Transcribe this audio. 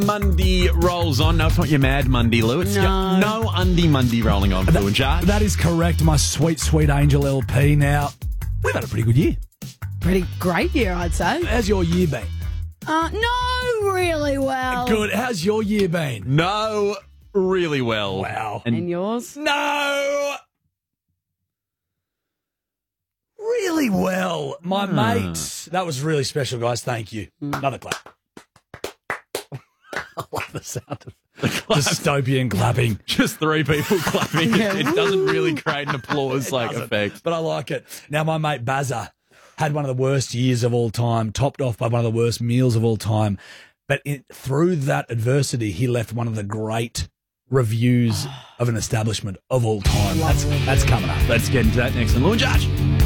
Monday rolls on. No, it's not your Mad Monday, Lou. It's no Undie Monday rolling on, Lou and Charge. That is correct, my sweet, sweet Angel LP. Now, we've had a pretty good year. Pretty great year, I'd say. How's your year been? No, really well. Good. How's your year been? No, really well. Wow. And yours? No! Really well. My mate. That was really special, guys. Thank you. Another clap. I love the sound of dystopian clapping. Just three people clapping. It doesn't really create an applause effect. But I like it. Now, my mate Bazza had one of the worst years of all time, topped off by one of the worst meals of all time. But through that adversity, he left one of the great reviews of an establishment of all time. That's coming up. Let's get into that next on Lou and Charge.